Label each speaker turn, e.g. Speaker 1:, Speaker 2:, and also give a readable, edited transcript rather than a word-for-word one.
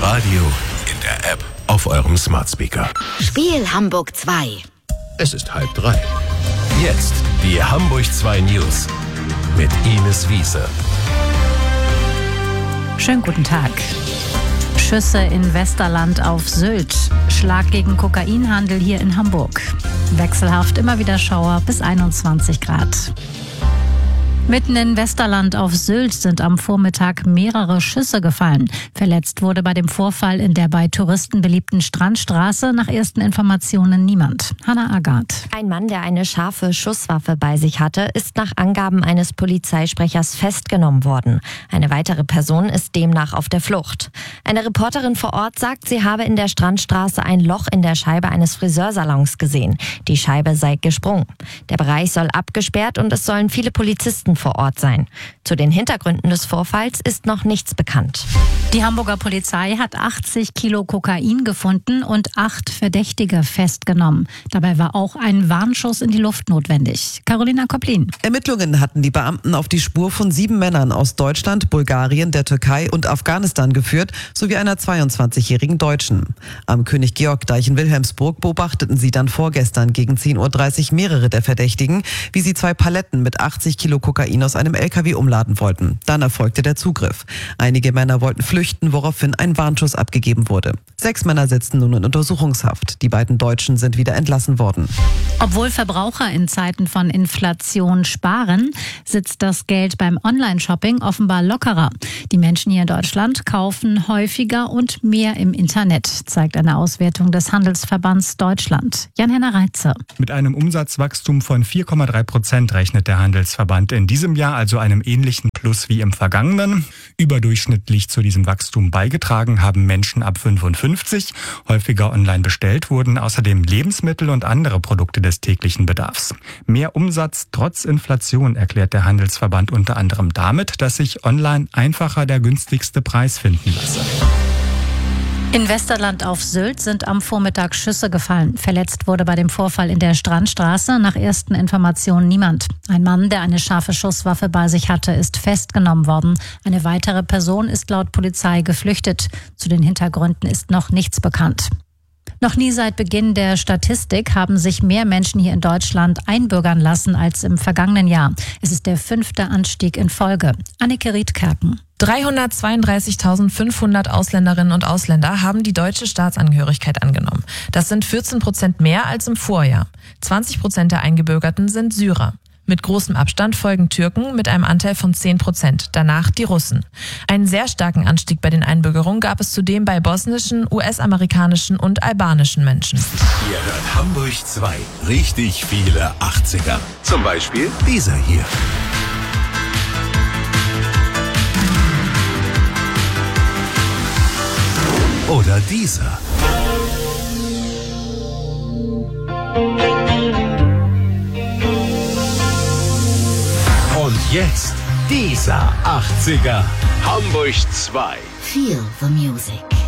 Speaker 1: Radio, in der App, auf eurem Smart Speaker.
Speaker 2: Spiel Hamburg 2.
Speaker 1: Es ist 2:30. Jetzt die Hamburg 2 News mit Ines Wiese.
Speaker 3: Schönen guten Tag. Schüsse in Westerland auf Sylt. Schlag gegen Kokainhandel hier in Hamburg. Wechselhaft immer wieder Schauer bis 21 Grad. Mitten in Westerland auf Sylt sind am Vormittag mehrere Schüsse gefallen. Verletzt wurde bei dem Vorfall in der bei Touristen beliebten Strandstraße nach ersten Informationen niemand. Hannah Agathe.
Speaker 4: Ein Mann, der eine scharfe Schusswaffe bei sich hatte, ist nach Angaben eines Polizeisprechers festgenommen worden. Eine weitere Person ist demnach auf der Flucht. Eine Reporterin vor Ort sagt, sie habe in der Strandstraße ein Loch in der Scheibe eines Friseursalons gesehen. Die Scheibe sei gesprungen. Der Bereich soll abgesperrt und es sollen viele Polizisten vor Ort sein. Zu den Hintergründen des Vorfalls ist noch nichts bekannt.
Speaker 3: Die Hamburger Polizei hat 80 Kilo Kokain gefunden und 8 Verdächtige festgenommen. Dabei war auch ein Warnschuss in die Luft notwendig. Carolina Koplin.
Speaker 5: Ermittlungen hatten die Beamten auf die Spur von 7 Männern aus Deutschland, Bulgarien, der Türkei und Afghanistan geführt, sowie einer 22-jährigen Deutschen. Am König Georg Deich in Wilhelmsburg beobachteten sie dann vorgestern gegen 10:30 Uhr mehrere der Verdächtigen, wie sie 2 Paletten mit 80 Kilo Kokain aus einem LKW umladen wollten. Dann erfolgte der Zugriff. Einige Männer wollten flüchten, woraufhin ein Warnschuss abgegeben wurde. 6 Männer sitzen nun in Untersuchungshaft. Die beiden Deutschen sind wieder entlassen worden.
Speaker 3: Obwohl Verbraucher in Zeiten von Inflation sparen, sitzt das Geld beim Online-Shopping offenbar lockerer. Die Menschen hier in Deutschland kaufen häufiger und mehr im Internet, zeigt eine Auswertung des Handelsverbands Deutschland. Jan-Henner Reitze.
Speaker 6: Mit einem Umsatzwachstum von 4,3% rechnet der Handelsverband in diesem Jahr, also einem ähnlichen Plus wie im vergangenen. Überdurchschnittlich zu diesem Wachstum beigetragen haben Menschen ab 55. Häufiger online bestellt wurden außerdem Lebensmittel und andere Produkte des täglichen Bedarfs. Mehr Umsatz trotz Inflation erklärt der Handelsverband unter anderem damit, dass sich online einfacher der günstigste Preis finden lasse.
Speaker 3: In Westerland auf Sylt sind am Vormittag Schüsse gefallen. Verletzt wurde bei dem Vorfall in der Strandstraße nach ersten Informationen niemand. Ein Mann, der eine scharfe Schusswaffe bei sich hatte, ist festgenommen worden. Eine weitere Person ist laut Polizei geflüchtet. Zu den Hintergründen ist noch nichts bekannt. Noch nie seit Beginn der Statistik haben sich mehr Menschen hier in Deutschland einbürgern lassen als im vergangenen Jahr. Es ist der 5. Anstieg in Folge. Annike Riedkerken.
Speaker 7: 332.500 Ausländerinnen und Ausländer haben die deutsche Staatsangehörigkeit angenommen. Das sind 14% mehr als im Vorjahr. 20% der Eingebürgerten sind Syrer. Mit großem Abstand folgen Türken mit einem Anteil von 10%, danach die Russen. Einen sehr starken Anstieg bei den Einbürgerungen gab es zudem bei bosnischen, US-amerikanischen und albanischen Menschen.
Speaker 1: Ihr hört Hamburg 2. Richtig viele 80er. Zum Beispiel dieser hier. Oder dieser. Und jetzt dieser 80er. Hamburg 2.
Speaker 2: Feel the music.